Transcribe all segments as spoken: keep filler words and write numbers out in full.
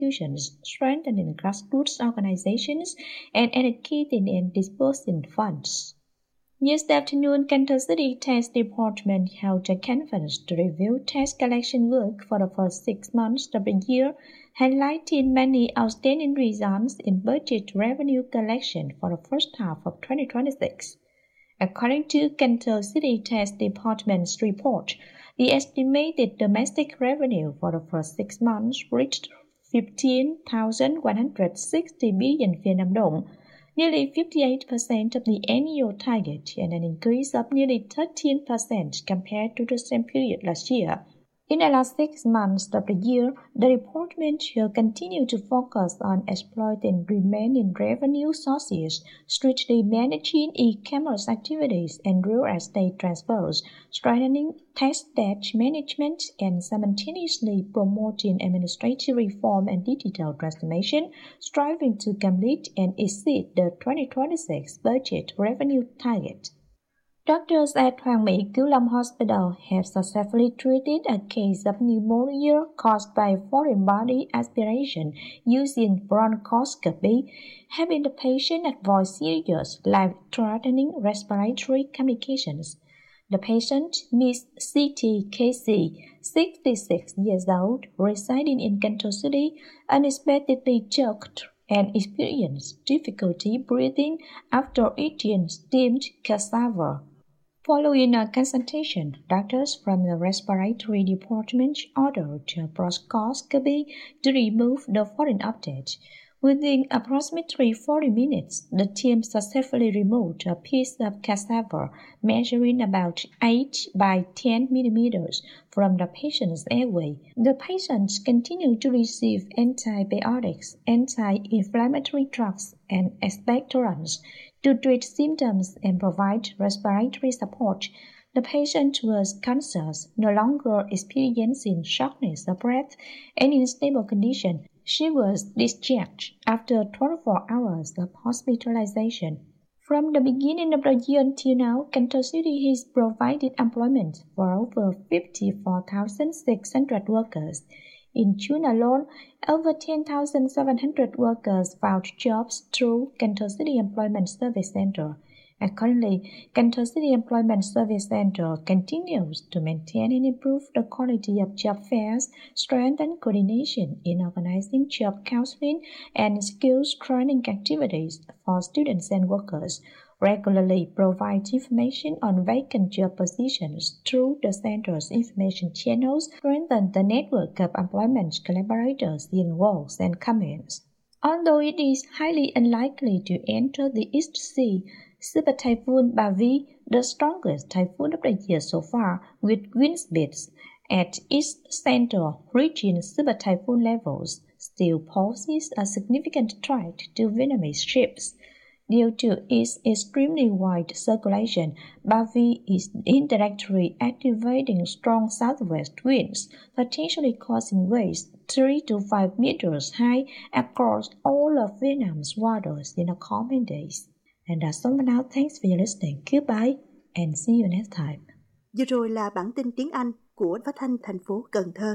institutions, strengthening grassroots organizations, and educating and disbursing funds. Yesterday afternoon, Kansas City Test Department held a conference to review test collection work for the first six months of the year, highlighting many outstanding results in budget revenue collection for the first half of twenty twenty-six. According to Kansas City Test Department's report, the estimated domestic revenue for the first six months reached fifteen thousand one hundred sixty billion Vietnam dong, nearly fifty-eight percent of the annual target and an increase of nearly thirteen percent compared to the same period last year. In the last six months of the year, the department will continue to focus on exploiting remaining revenue sources, strictly managing e-commerce activities and real estate transfers, strengthening tax debt management, and simultaneously promoting administrative reform and digital transformation, striving to complete and exceed the twenty twenty-six budget revenue target. Doctors at Hoàng Mỹ Cứu Lâm Hospital have successfully treated a case of pneumonia caused by foreign body aspiration using bronchoscopy, having the patient avoid serious, life-threatening respiratory complications. The patient, Miss C T K C, sixty-six years old, residing in Kansas City, unexpectedly choked and experienced difficulty breathing after eating steamed cassava. Following a consultation, doctors from the respiratory department ordered a bronchoscopy to remove the foreign object. Within approximately forty minutes, the team successfully removed a piece of cassava measuring about eight by ten millimeters from the patient's airway. The patient continued to receive antibiotics, anti-inflammatory drugs, and expectorants to treat symptoms and provide respiratory support. The patient was conscious, no longer experiencing shortness of breath, and in stable condition. She was discharged after twenty-four hours of hospitalization. From the beginning of the year until now, Kansas City has provided employment for over fifty-four thousand six hundred workers. In June alone, over ten thousand seven hundred workers found jobs through Kansas City Employment Service Center. Accordingly, Kansas City Employment Service Center continues to maintain and improve the quality of job fairs, strengthen coordination in organizing job counseling and skills training activities for students and workers, regularly provide information on vacant job positions through the center's information channels, strengthen the network of employment collaborators in works and comments. Although it is highly unlikely to enter the East Sea, Super Typhoon Bavi, the strongest typhoon of the year so far, with wind speeds at its center reaching super typhoon levels, still poses a significant threat to Vietnamese ships. Due to its extremely wide circulation, Bavi is indirectly activating strong southwest winds, potentially causing waves three to five meters high across all of Vietnam's waters in the coming days. And that's all for now. Thanks for your listening. Goodbye and see you next time. Vừa rồi là bản tin tiếng Anh của Phát thanh thành phố Cần Thơ.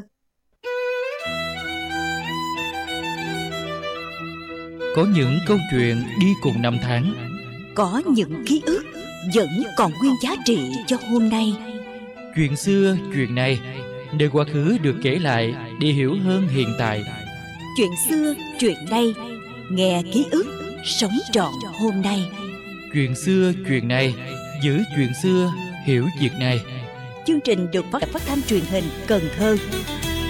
Có những câu chuyện đi cùng năm tháng, có những ký ức vẫn còn nguyên giá trị cho hôm nay. Chuyện xưa, chuyện này, nơi quá khứ được kể lại để hiểu hơn hiện tại. Chuyện xưa, chuyện này, nghe ký ức, sống trọn hôm nay. Chuyện xưa, chuyện này, giữ chuyện xưa, hiểu việc này. Chương trình được phát phát thanh truyền hình Cần Thơ.